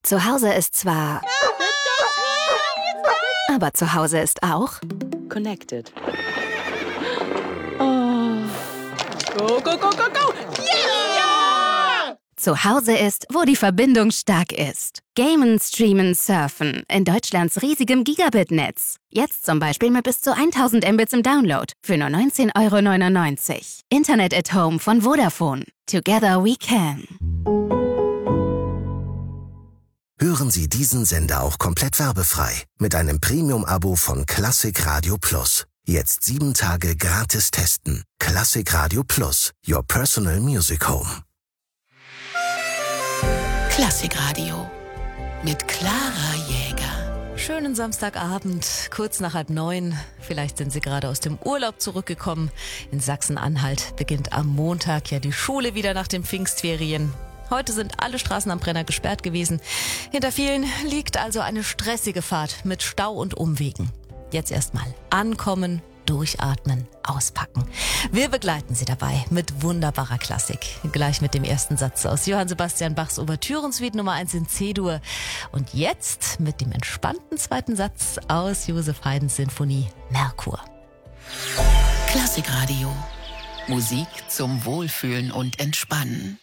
Zu Hause ist zwar... Aber zu Hause ist auch... Connected. Oh. Go, go, go, go, go! Yeah! Zu Hause ist, wo die Verbindung stark ist. Gamen, streamen, surfen. In Deutschlands riesigem Gigabit-Netz. Jetzt zum Beispiel mit bis zu 1000 Mbits im Download. Für nur 19,99 €. Internet at Home von Vodafone. Together we can. Hören Sie diesen Sender auch komplett werbefrei mit einem Premium-Abo von Klassik Radio Plus. Jetzt 7 Tage gratis testen. Klassik Radio Plus, your personal music home. Klassikradio mit Clara Jäger. Schönen Samstagabend, kurz nach 8:30. Vielleicht sind Sie gerade aus dem Urlaub zurückgekommen. In Sachsen-Anhalt beginnt am Montag ja die Schule wieder nach den Pfingstferien. Heute sind alle Straßen am Brenner gesperrt gewesen. Hinter vielen liegt also eine stressige Fahrt mit Stau und Umwegen. Jetzt erstmal ankommen, durchatmen, auspacken. Wir begleiten Sie dabei mit wunderbarer Klassik. Gleich mit dem ersten Satz aus Johann Sebastian Bachs Ouvertürensuite Nummer 1 in C-Dur. Und jetzt mit dem entspannten zweiten Satz aus Joseph Haydns Sinfonie Merkur. Klassikradio. Musik zum Wohlfühlen und Entspannen.